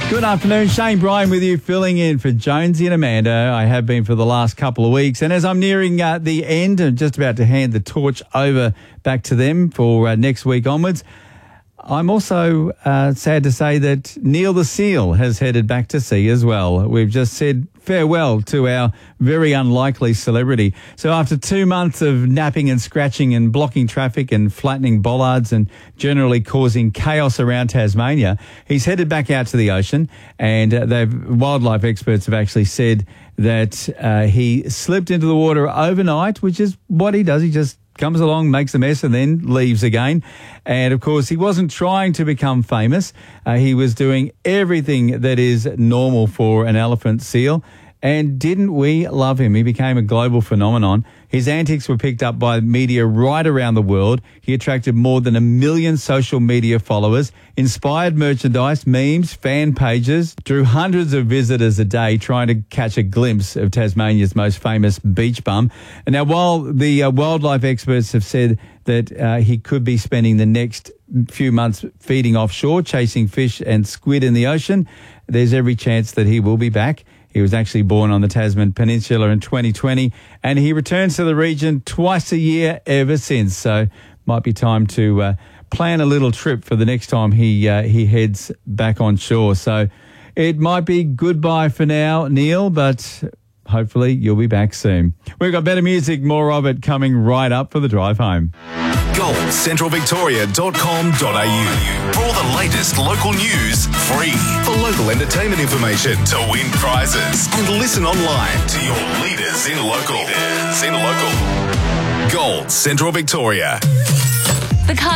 Good afternoon, Shane Bryan with you, filling in for Jonesy and Amanda. I have been for the last couple of weeks, and as I'm nearing the end and just about to hand the torch over back to them for next week onwards, I'm also sad to say that Neil the Seal has headed back to sea as well. We've just said farewell to our very unlikely celebrity. So after 2 months of napping and scratching and blocking traffic and flattening bollards and generally causing chaos around Tasmania, he's headed back out to the ocean, and wildlife experts have actually said that he slipped into the water overnight, which is what he does. He just comes along, makes a mess, and then leaves again. And, of course, he wasn't trying to become famous. He was doing everything that is normal for an elephant seal. And didn't we love him? He became a global phenomenon. His antics were picked up by media right around the world. He attracted more than 1 million social media followers, inspired merchandise, memes, fan pages, drew hundreds of visitors a day trying to catch a glimpse of Tasmania's most famous beach bum. And now, while the wildlife experts have said that he could be spending the next few months feeding offshore, chasing fish and squid in the ocean, there's every chance that he will be back. He was actually born on the Tasman Peninsula in 2020, and he returns to the region twice a year ever since. So might be time to plan a little trip for the next time he heads back on shore. So it might be goodbye for now, Neil, but hopefully you'll be back soon. We've got better music, more of it coming right up for the drive home. GoldCentralVictoria.com.au for all the latest local news, free, for local entertainment information, to win prizes, and listen online to your leaders in local. Gold Central Victoria. The car